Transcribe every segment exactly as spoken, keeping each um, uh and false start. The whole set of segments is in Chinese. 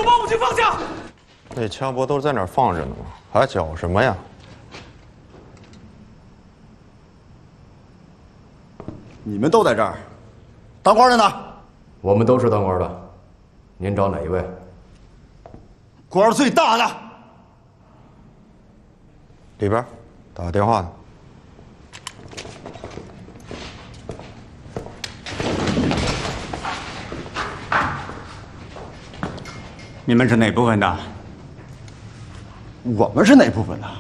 把武器放下！ 那枪不都在那儿放着呢吗？还叫什么呀？ 你们都在这儿，当官的呢？ 我们都是当官的，您找哪一位？ 官最大的。 里边，打电话呢。 你们是哪部分的？ 我们是哪部分的？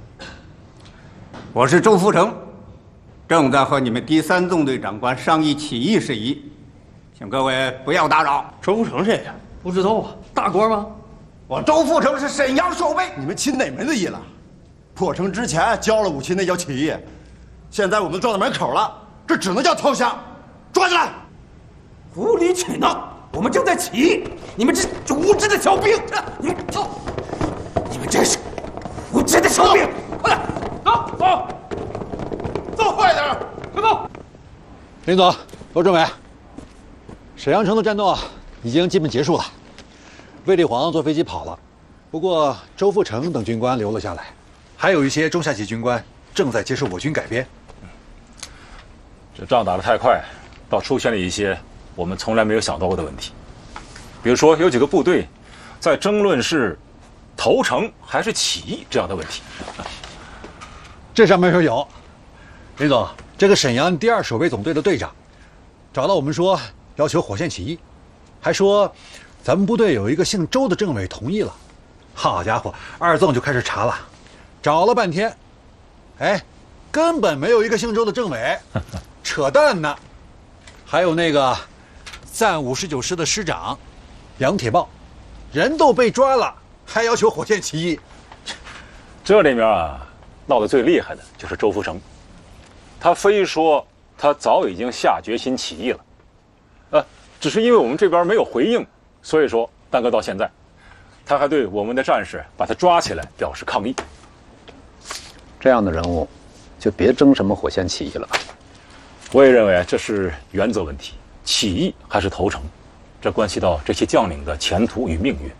我是周福成，正在和你们第三纵队长官商议起义事宜，请各位不要打扰。 周福成谁呀？不知道啊，大官吗？ 我周福成是沈阳守备。 你们起哪门子义了？破城之前交了武器，那叫起义。现在我们撞到门口了，这只能叫投降。抓起来！ 无理取闹！我们正在起义，你们这无知的小兵！你们走！你们真是无知的小兵！快点，走走，走快点，快走！ 林总，罗政委，沈阳城的战斗啊，已经基本结束了。卫立煌坐飞机跑了，不过周富成等军官留了下来，还有一些中下级军官正在接受我军改编。 这仗打得太快，倒出现了一些我们从来没有想到过的问题。比如说，有几个部队在争论是投诚还是起义这样的问题。 这上面说有，林总，这个沈阳第二守备总队的队长找到我们说要求火线起义，还说咱们部队有一个姓周的政委同意了。好家伙，二纵就开始查了，找了半天，哎，根本没有一个姓周的政委，扯淡呢。还有那个暂五十九师的师长杨铁豹，人都被抓了，还要求火线起义。 这里面啊，闹得最厉害的就是周福成，他非说他早已经下决心起义了，呃，只是因为我们这边没有回应，所以说耽搁到现在。他还对我们的战士把他抓起来表示抗议。 这样的人物，就别争什么火线起义了吧。 我也认为这是原则问题，起义还是投诚，这关系到这些将领的前途与命运。